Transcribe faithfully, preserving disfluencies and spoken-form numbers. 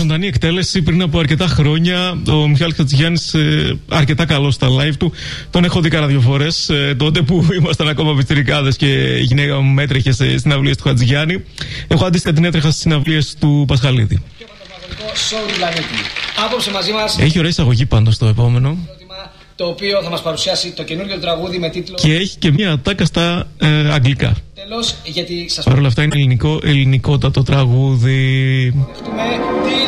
ζωντανή εκτέλεση πριν από αρκετά χρόνια. Ο Μιχάλης Χατζηγιάννης ε, αρκετά καλό στα live του. Τον έχω δει κάνα δύο φορές. Ε, τότε που ήμασταν ακόμα πιτσιρικάδες και η γυναίκα μου μέτρεχε σε συναυλίες του Χατζηγιάννη. Εγώ αντίστοιχα την έτρεχα στις συναυλίες του Πασχαλίδη. Απόψε μαζί μας. Έχει ωραία εισαγωγή πάντως το επόμενο. Το οποίο θα μας παρουσιάσει το καινούργιο τραγούδι με τίτλο. Και έχει και μια ατάκα στα ε, αγγλικά. Τέλος, γιατί σας παρ' όλα αυτά είναι ελληνικό, ελληνικότατο τραγούδι.